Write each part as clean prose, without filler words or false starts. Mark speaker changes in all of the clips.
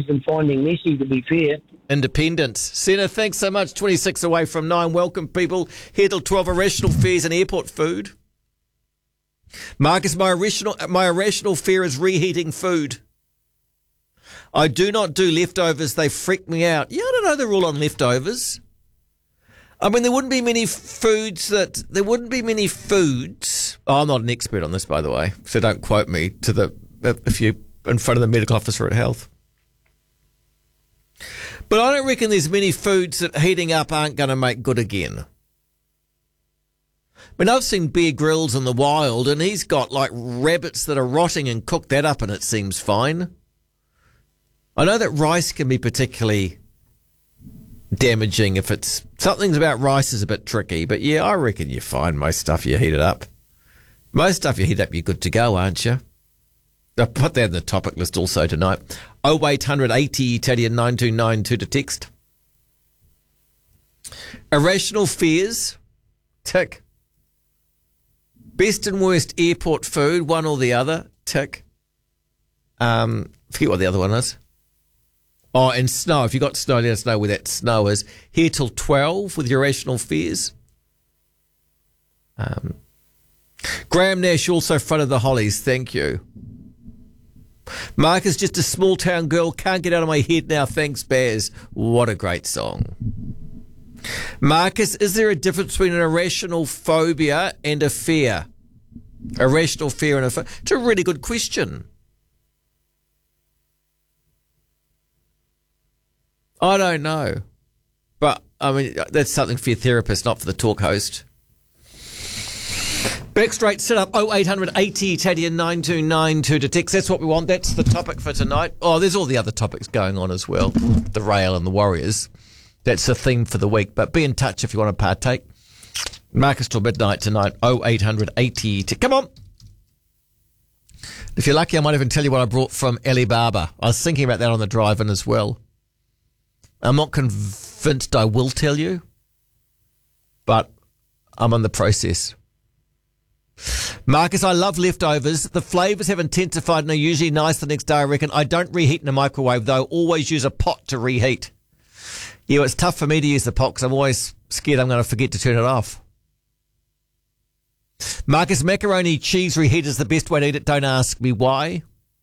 Speaker 1: than finding Messi, to be fair.
Speaker 2: Independence. Senna, thanks so much. 26 away from 9. Welcome, people. Here till 12, irrational fears and airport food. Marcus, my irrational fear is reheating food. I do not do leftovers. They freak me out. Yeah, I don't know the rule on leftovers. I mean, there wouldn't be many foods. Oh, I'm not an expert on this, by the way, so don't quote me if you're in front of the medical officer at Health. But I don't reckon there's many foods that heating up aren't going to make good again. I mean, I've seen Bear Grylls in the wild, and he's got like rabbits that are rotting and cooked that up, and it seems fine. I know that rice can be particularly damaging if it's... Something's about rice is a bit tricky, but yeah, I reckon you're fine. Most stuff you heat it up. Most stuff you heat up, you're good to go, aren't you? I'll put that in the topic list also tonight. 0800 80 Italian 9292 to text. Irrational fears. Tick. Best and worst airport food, one or the other. Tick. Forget what the other one is. Oh, and snow. If you got snow, let us know where that snow is. Here till 12 with your irrational fears. Graham Nash also fronted the Hollies. Thank you. Mark is just a small town girl. Can't get out of my head now. Thanks, Baz. What a great song. Marcus, is there a difference between an irrational phobia and a fear? Irrational fear and a fear. It's a really good question. I don't know. But, I mean, that's something for your therapist, not for the talk host. Back straight, sit up, 0800 80 Italian 9292 to text. That's what we want. That's the topic for tonight. Oh, there's all the other topics going on as well. The Rail and the Warriors. That's the theme for the week. But be in touch if you want to partake. Marcus till midnight tonight, 0800 80. Come on. If you're lucky, I might even tell you what I brought from Alibaba. I was thinking about that on the drive-in as well. I'm not convinced I will tell you, but I'm in the process. Marcus, I love leftovers. The flavours have intensified and are usually nice the next day, I reckon. I don't reheat in a microwave, though. Always use a pot to reheat. Yeah, it's tough for me to use the pot because I'm always scared I'm going to forget to turn it off. Marcus, macaroni cheese reheat is the best way to eat it. Don't ask me why.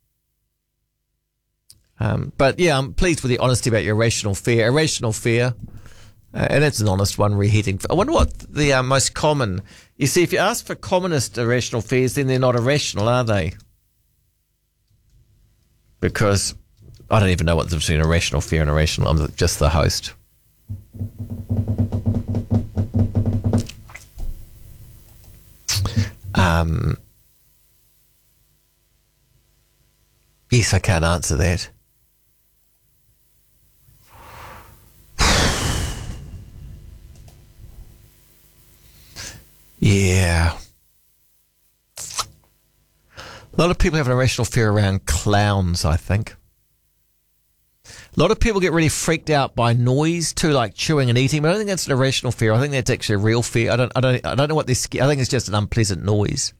Speaker 2: But yeah, I'm pleased with the honesty about your irrational fear. Irrational fear, and that's an honest one, reheating. I wonder what the most common... You see, if you ask for commonest irrational fears, then they're not irrational, are they? Because I don't even know what the difference between irrational fear and irrational. I'm just the host. Yes, I can't answer that. Yeah. A lot of people have an irrational fear around clowns, I think. A lot of people get really freaked out by noise too, like chewing and eating, but I don't think that's an irrational fear. I think that's actually a real fear. I don't know what they're scared. I think it's just an unpleasant noise.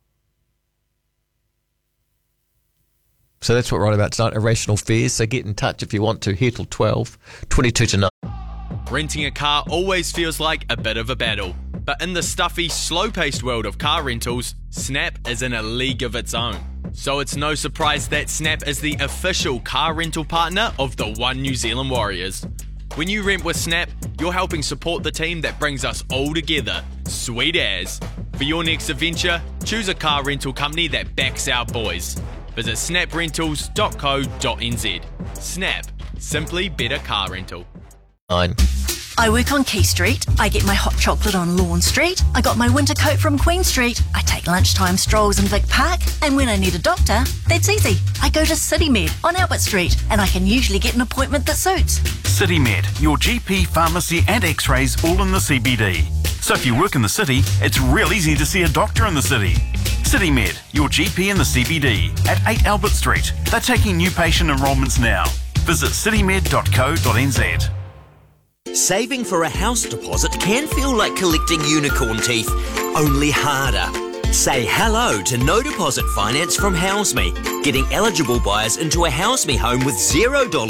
Speaker 2: So that's what we're on about tonight, irrational fears. So get in touch if you want to. Here till 12, 22 to 9.
Speaker 3: Renting a car always feels like a bit of a battle. But in the stuffy, slow-paced world of car rentals, Snap is in a league of its own. So it's no surprise that Snap is the official car rental partner of the One New Zealand Warriors. When you rent with Snap, you're helping support the team that brings us all together. Sweet as. For your next adventure, choose a car rental company that backs our boys. Visit snaprentals.co.nz. Snap. Simply better car rental.
Speaker 2: 9.
Speaker 4: I work on Key Street. I get my hot chocolate on Lawn Street. I got my winter coat from Queen Street. I take lunchtime strolls in Vic Park. And when I need a doctor, that's easy. I go to CityMed on Albert Street, and I can usually get an appointment that suits.
Speaker 5: CityMed, your GP, pharmacy and x-rays all in the CBD. So if you work in the city, it's real easy to see a doctor in the city. CityMed, your GP in the CBD at 8 Albert Street. They're taking new patient enrolments now. Visit citymed.co.nz.
Speaker 6: Saving for a house deposit can feel like collecting unicorn teeth, only harder. Say hello to no deposit finance from HouseMe, getting eligible buyers into a HouseMe home with $0